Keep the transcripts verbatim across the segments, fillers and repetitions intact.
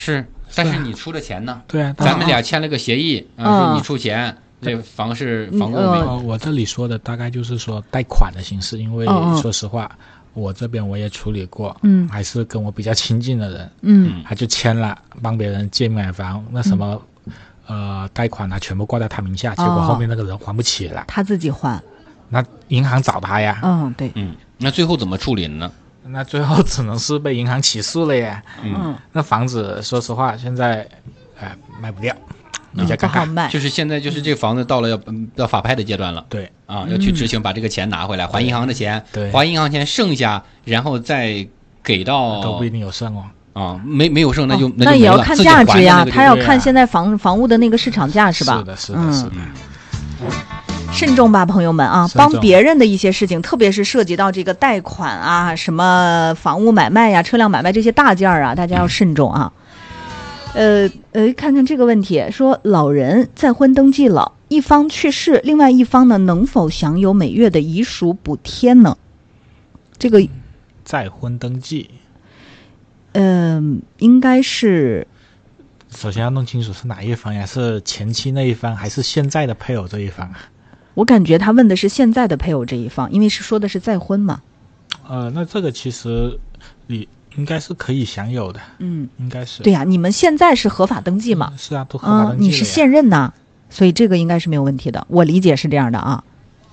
是，但是你出了钱呢？ 对啊， 咱们俩签了个协议啊，说你出钱，这房是房屋没有。 我这里说的大概就是说贷款的形式，因为说实话。我这边我也处理过，嗯，还是跟我比较亲近的人，嗯，他就签了帮别人借买房，那什么，嗯、呃，贷款啊，全部挂在他名下，结果后面那个人还不起了， 他自己还， 那银行找他呀， 嗯，对， 嗯，那最后怎么处理呢？ 那最后只能是被银行起诉了呀，嗯，那房子说实话现在，呃，卖不掉。比较不好卖， 就是现在就是这个房子到了要要法拍的阶段了， 对啊，要去执行把这个钱拿回来，还银行的钱， 对， 还银行钱剩下，然后再给到都不一定有剩哦， 啊，没没有剩那就、 哦、那就也要看价值呀，他要看现在房啊房屋的那个市场价是吧？ 是的，是的，是的。 嗯、慎重吧，朋友们啊，帮别人的一些事情，特别是涉及到这个贷款啊、什么房屋买卖呀、车辆买卖这些大件啊，大家要慎重啊。呃呃，看看这个问题，说老人再婚登记了，一方去世，另外一方呢能否享有每月的遗属补贴呢？这个再婚登记， 嗯、呃，应该是首先要弄清楚是哪一方呀？是前妻那一方，还是现在的配偶这一方啊？ 我感觉他问的是现在的配偶这一方，因为是说的是再婚嘛。 呃，那这个其实你。应该是可以享有的，嗯，应该是对呀、啊。你们现在是合法登记嘛？ 嗯、是啊，都合法登记了、嗯。 你是现任呐，所以这个应该是没有问题的。我理解是这样的啊。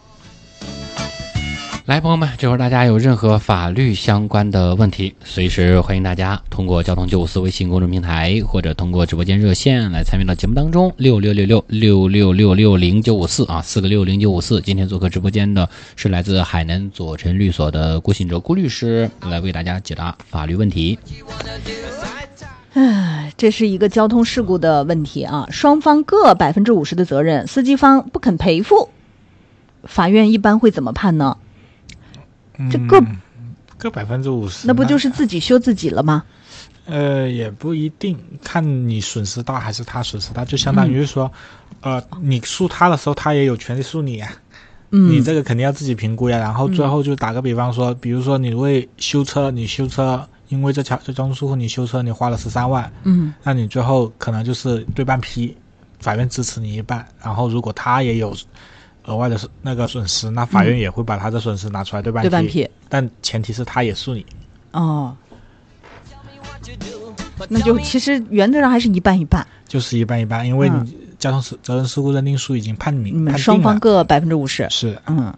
来，朋友们，这会儿大家有任何法律相关的问题，随时欢迎大家通过交通九五四微信公众平台，或者通过直播间热线来参与到节目当中，六六六六六六六六零九五四啊，四个六零九五四。今天做客直播间的是来自海南左晨律所的郭信哲郭律师，来为大家解答法律问题。 唉，这是一个交通事故的问题啊，双方各百分之五十的责任，司机方不肯赔付，法院一般会怎么判呢？这各各百分之五十， 那不就是自己修自己了吗？ 呃，也不一定，看你损失大还是他损失大，就相当于说，嗯、呃，你诉他的时候，他也有权利诉你呀。嗯，你这个肯定要自己评估呀。然后最后就打个比方说，嗯、比如说你为修车，你修车，因为这条这交通事故你修车，你花了十三万，嗯，那你最后可能就是对半批，法院支持你一半，然后如果他也有。额外的那个损失，那法院也会把他的损失拿出来对半批， 对半批， 但前提是他也诉你。 哦，那就其实原则上还是一半一半， 就是一半一半，因为你交通责任事故认定书已经判明， 你们双方各百分之五十， 是， 嗯。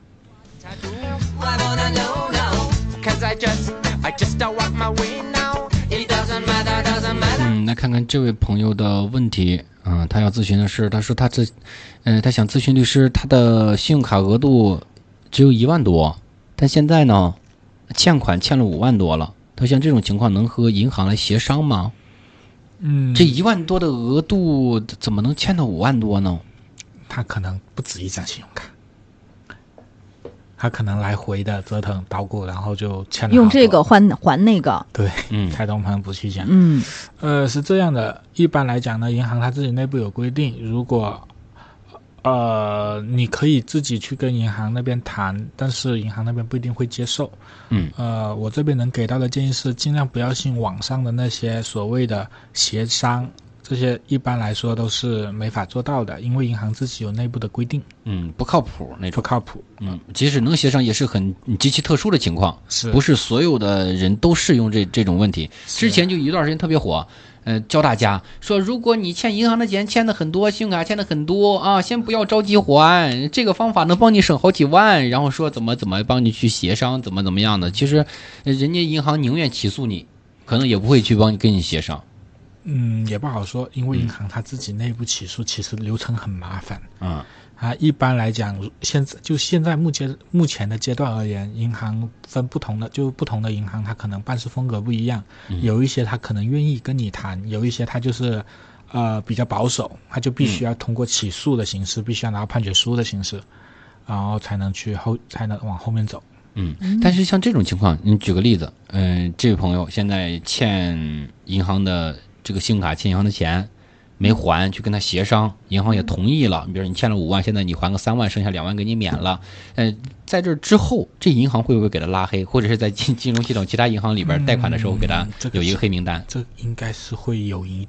嗯，来看看这位朋友的问题。嗯，他要咨询的是，他说他这，呃，他想咨询律师，他的信用卡额度只有一万多，但现在呢，欠款欠了五万多了。他像这种情况能和银行来协商吗？ 嗯， 这一万多的额度怎么能欠到五万多呢？ 他可能不止一张信用卡，他可能来回的折腾捣鼓，然后就欠了。 用这个换还那个。 对， 嗯， 开东盘不去讲。 嗯， 呃，是这样的，一般来讲呢，银行它自己内部有规定，如果呃你可以自己去跟银行那边谈，但是银行那边不一定会接受。 嗯， 呃，我这边能给到的建议是，尽量不要信网上的那些所谓的协商。这些一般来说都是没法做到的，因为银行自己有内部的规定。 嗯，不靠谱那种。 不靠谱。 嗯，即使能协商，也是很极其特殊的情况， 是不是所有的人都适用这这种问题？之前就一段时间特别火，呃，教大家说，如果你欠银行的钱欠的很多，信用卡欠的很多啊，先不要着急还，这个方法能帮你省好几万，然后说怎么怎么帮你去协商，怎么怎么样的。其实，人家银行宁愿起诉你，可能也不会去帮你跟你协商。 嗯，也不好说，因为银行它自己内部起诉其实流程很麻烦。 嗯， 啊，一般来讲，现在就现在目前目前的阶段而言，银行分不同的，就不同的银行，它可能办事风格不一样。嗯、有一些它可能愿意跟你谈，有一些它就是呃比较保守，它就必须要通过起诉的形式，嗯、必须要拿到判决书的形式，然后才能去后才能往后面走。 嗯，但是像这种情况，你举个例子，嗯、呃，这位朋友现在欠银行的这个信用卡欠银行的钱， 没还，去跟他协商，银行也同意了。比如你欠了五万，现在你还个三万，剩下两万给你免了。呃，在这之后，这银行会不会给他拉黑，或者是在金金融系统其他银行里边贷款的时候给他有一个黑名单？ 嗯、这, 这应该是会有一